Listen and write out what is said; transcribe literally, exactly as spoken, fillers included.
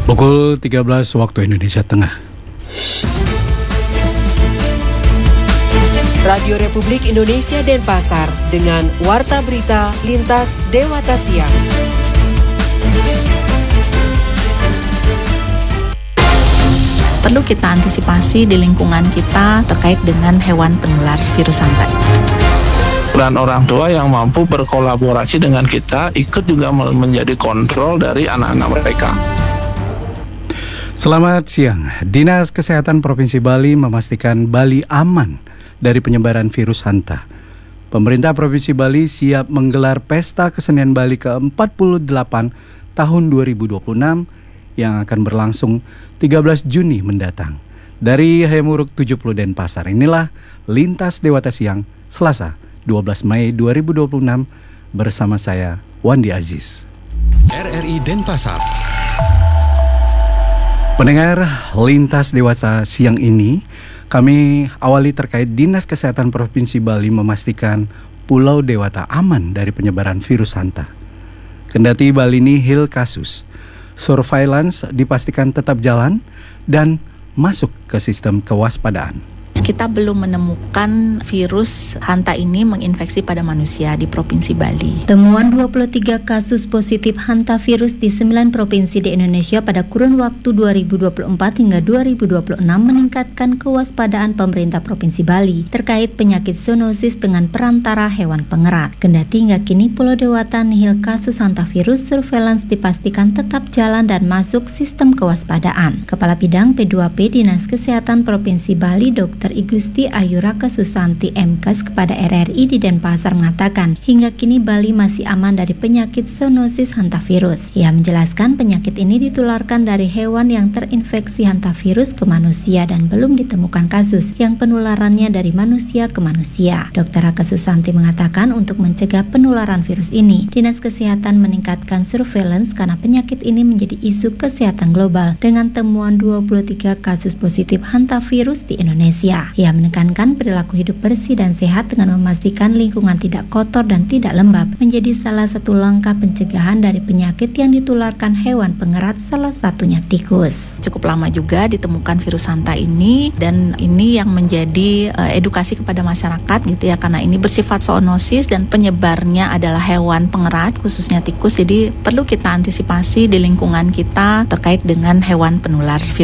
Pukul tiga belas waktu Indonesia Tengah. Radio Republik Indonesia Denpasar dengan Warta Berita Lintas Dewata Siang. Perlu kita antisipasi di lingkungan kita terkait dengan hewan penular virus santai. Peran orang tua yang mampu berkolaborasi dengan kita ikut juga menjadi kontrol dari anak-anak mereka. Selamat siang. Dinas Kesehatan Provinsi Bali memastikan Bali aman dari penyebaran virus Hanta. Pemerintah Provinsi Bali siap menggelar Pesta Kesenian Bali ke empat puluh delapan tahun dua ribu dua puluh enam yang akan berlangsung tiga belas Juni mendatang. Dari Hayamuruk tujuh puluh Denpasar, inilah Lintas Dewata Siang Selasa dua belas Mei dua ribu dua puluh enam bersama saya Wandi Aziz. R R I Denpasar. Pendengar Lintas Dewata Siang ini, kami awali terkait Dinas Kesehatan Provinsi Bali memastikan Pulau Dewata aman dari penyebaran virus Hanta. Kendati Bali nihil kasus, surveillance dipastikan tetap jalan dan masuk ke sistem kewaspadaan. Kita belum menemukan virus Hanta ini menginfeksi pada manusia di Provinsi Bali. Temuan dua puluh tiga kasus positif Hanta virus di sembilan provinsi di Indonesia pada kurun waktu dua ribu dua puluh empat hingga dua ribu dua puluh enam meningkatkan kewaspadaan pemerintah Provinsi Bali terkait penyakit zoonosis dengan perantara hewan pengerat. Kendati hingga kini Pulau Dewata nihil kasus Hanta virus, surveillance dipastikan tetap jalan dan masuk sistem kewaspadaan. Kepala Bidang P dua P Dinas Kesehatan Provinsi Bali, Dokter Igusti Ayuraka Susanti M Kes kepada R R I di Denpasar mengatakan hingga kini Bali masih aman dari penyakit zoonosis hantavirus. Ia menjelaskan penyakit ini ditularkan dari hewan yang terinfeksi hantavirus ke manusia dan belum ditemukan kasus yang penularannya dari manusia ke manusia. Dokter Raka Susanti mengatakan untuk mencegah penularan virus ini, Dinas Kesehatan meningkatkan surveillance karena penyakit ini menjadi isu kesehatan global dengan temuan dua puluh tiga kasus positif hantavirus di Indonesia. Ia menekankan perilaku hidup bersih dan sehat dengan memastikan lingkungan tidak kotor dan tidak lembab menjadi salah satu langkah pencegahan dari penyakit yang ditularkan hewan pengerat, salah satunya tikus. Cukup lama juga ditemukan virus Hanta ini dan ini yang menjadi uh, edukasi kepada masyarakat gitu ya, karena ini bersifat zoonosis dan penyebarnya adalah hewan pengerat khususnya tikus. Jadi perlu kita antisipasi di lingkungan kita terkait dengan hewan penular virus